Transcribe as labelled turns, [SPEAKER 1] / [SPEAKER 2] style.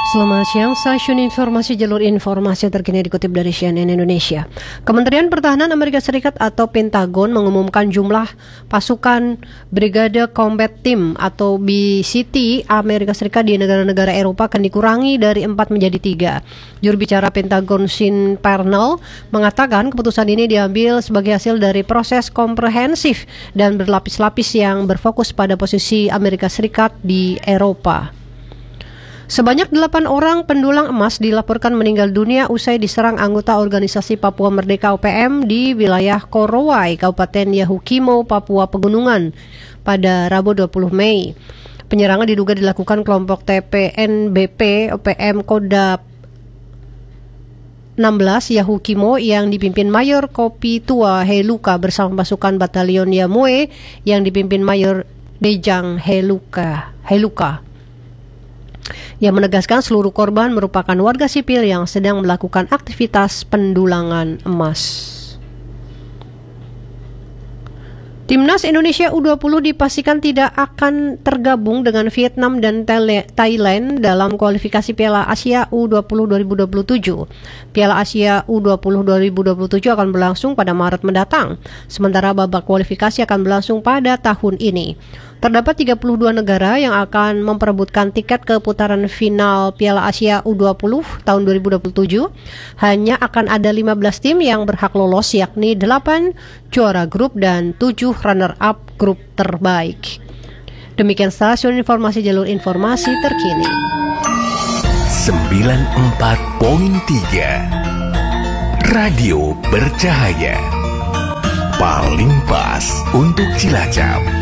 [SPEAKER 1] Selamat siang, stasiun informasi jalur informasi terkini dikutip dari CNN Indonesia. Kementerian Pertahanan Amerika Serikat atau Pentagon mengumumkan jumlah pasukan Brigade Combat Team atau BCT Amerika Serikat di negara-negara Eropa akan dikurangi dari 4 menjadi 3. Juru bicara Pentagon Sean Parnell mengatakan keputusan ini diambil sebagai hasil dari proses komprehensif dan berlapis-lapis yang berfokus pada posisi Amerika Serikat di Eropa. Sebanyak 8 orang pendulang emas dilaporkan meninggal dunia usai diserang anggota organisasi Papua Merdeka OPM di wilayah Korowai, Kabupaten Yahukimo, Papua Pegunungan pada Rabu 20 Mei. Penyerangan diduga dilakukan kelompok TPNBP OPM Kodam 16 Yahukimo yang dipimpin Mayor Kopi Tua Heluka bersama pasukan Batalion Yamue yang dipimpin Mayor Dejang Heluka. Yang menegaskan seluruh korban merupakan warga sipil yang sedang melakukan aktivitas pendulangan emas. Timnas Indonesia U20 dipastikan tidak akan tergabung dengan Vietnam dan Thailand dalam kualifikasi Piala Asia U20 2027. Piala Asia U20 2027 akan berlangsung pada Maret mendatang, sementara babak kualifikasi akan berlangsung pada tahun ini. Terdapat 32 negara yang akan memperebutkan tiket ke putaran final Piala Asia U20 tahun 2027. Hanya akan ada 15 tim yang berhak lolos, yakni 8 juara grup dan 7 runner-up grup terbaik. Demikian stasiun informasi jalur informasi terkini.
[SPEAKER 2] 94.3 Radio Bercahaya. Paling pas untuk Cilacap.